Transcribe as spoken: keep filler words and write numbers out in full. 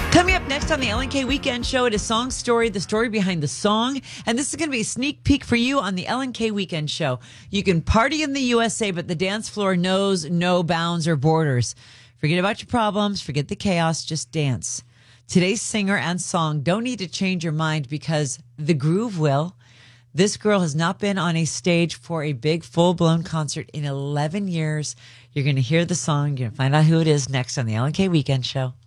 Coming up next on the Ellen K Weekend Show, it is Song Story, the story behind the song. And this is going to be a sneak peek for you on the Ellen K Weekend Show. You can party in the U S A, but the dance floor knows no bounds or borders. Forget about your problems. Forget the chaos. Just dance. Today's singer and song don't need to change your mind because the groove will. This girl has not been on a stage for a big full-blown concert in eleven years. You're going to hear the song. You're going to find out who it is next on the Ellen K Weekend Show.